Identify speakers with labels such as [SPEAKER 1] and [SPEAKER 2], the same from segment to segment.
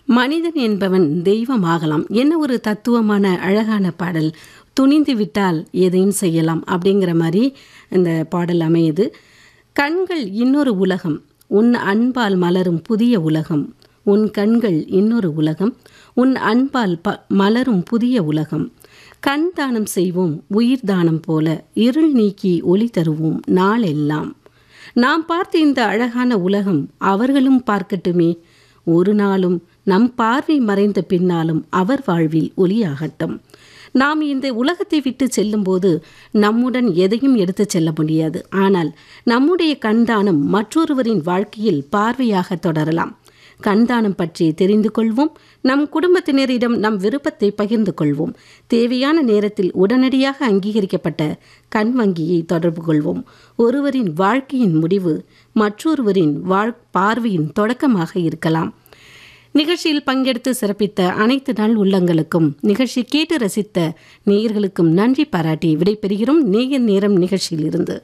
[SPEAKER 1] மனிதன் என்பவன் தெய்வமாகலாம். என்ன ஒரு தத்துவமான அழகான பாடல். துணிந்து விட்டால் எதையும் செய்யலாம் அப்படிங்கிற மாதிரி இந்த பாடல் அமையுது. கண்கள் இன்னொரு உலகம், உன் அன்பால் மலரும் புதிய உலகம். உன் கண்கள் இன்னொரு உலகம், உன் அன்பால் மலரும் புதிய உலகம். கண் தானம் செய்வோம் உயிர் தானம் போல, இருள் நீக்கி ஒளி தருவோம் நாளெல்லாம். நாம் பார்த்த இந்த அழகான உலகம் அவர்களும் பார்க்கட்டுமே. ஒரு நாளும் நம் பார்வை மறைந்த பின்னாலும் அவர் வாழ்வில் ஒளியாகட்டும். நாம் இந்த உலகத்தை விட்டு செல்லும்போது நம்முடன் எதையும் எடுத்து செல்ல முடியாது. ஆனால் நம்முடைய கண்தானம் மற்றொருவரின் வாழ்க்கையில் பார்வையாக தொடரலாம். கண்தானம் பற்றி தெரிந்து கொள்வோம். நம் குடும்பத்தினரிடம் நம் விருப்பத்தை பகிர்ந்து கொள்வோம். தேவையான நேரத்தில் உடனடியாக அங்கீகரிக்கப்பட்ட கண் வங்கியை தொடர்பு கொள்வோம். ஒருவரின் வாழ்க்கையின் முடிவு மற்றொருவரின் பார்வையின் தொடக்கமாக இருக்கலாம். நிகழ்ச்சியில் பங்கெடுத்து சிறப்பித்த அனைத்து நாள் உள்ளங்களுக்கும், நிகழ்ச்சி கேட்டு ரசித்த நேயர்களுக்கும் நன்றி பாராட்டி விடைபெறுகிறோம். நேயர் நேரம் நிகழ்ச்சியில் இருந்து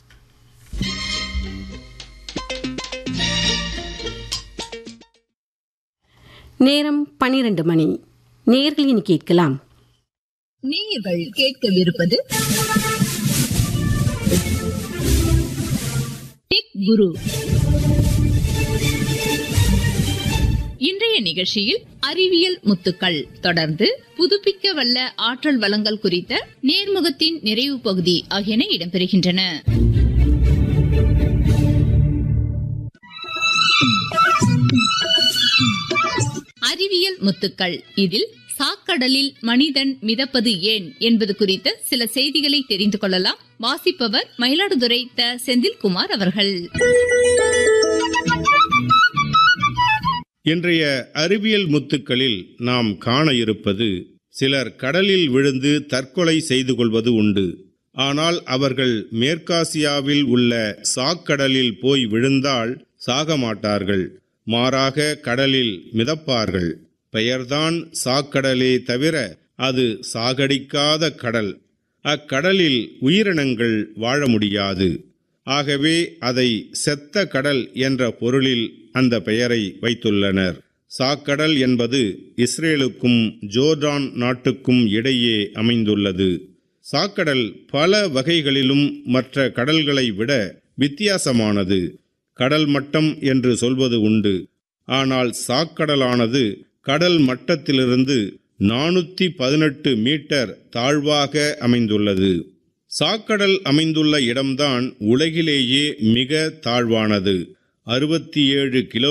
[SPEAKER 1] நேரம் 12 மணி. நேயர்களின் கேட்கலாம்.
[SPEAKER 2] நேயர்கள் கேட்கவிருப்பது டெக் குரு. இன்றைய நிகழ்ச்சியில் அறிவியல் முத்துக்கள், தொடர்ந்து புதுப்பிக்க வல்ல ஆற்றல் வளங்கள் குறித்த நேர்முகத்தின் நிறைவு பகுதி ஆகியன இடம்பெறுகின்றன. அறிவியல் முத்துக்கள். இதில் சாக்கடலில் மனிதன் மிதப்பது ஏன் என்பது குறித்த சில செய்திகளை தெரிந்து கொள்ளலாம். வாசிப்பவர் மயிலாடுதுறை த. செந்தில்குமார் அவர்கள்.
[SPEAKER 3] இன்றைய அறிவியல் முத்துக்களில் நாம் காண இருப்பது, சிலர் கடலில் விழுந்து தற்கொலை செய்து கொள்வது உண்டு. ஆனால் அவர்கள் மேற்காசியாவில் உள்ள சாக்கடலில் போய் விழுந்தால் சாக மாட்டார்கள். மாறாக கடலில் மிதப்பார்கள். பெயர்தான் சாக்கடலே தவிர அது சாகடிக்காத கடல். அக்கடலில் உயிரினங்கள் வாழ முடியாது. ஆகவே அதை செத்த கடல் என்ற பொருளில் அந்த பெயரை வைத்துள்ளனர். சாக்கடல் என்பது இஸ்ரேலுக்கும் ஜோர்டான் நாட்டுக்கும் இடையே அமைந்துள்ளது. சாக்கடல் பல வகைகளிலும் மற்ற கடல்களை விட வித்தியாசமானது. கடல் மட்டம் என்று சொல்வது உண்டு. ஆனால் சாக்கடலானது கடல் மட்டத்திலிருந்து 418 மீட்டர் தாழ்வாக அமைந்துள்ளது. சாக்கடல் அமைந்துள்ள இடம்தான் உலகிலேயே மிக தாழ்வானது. 67 கிலோ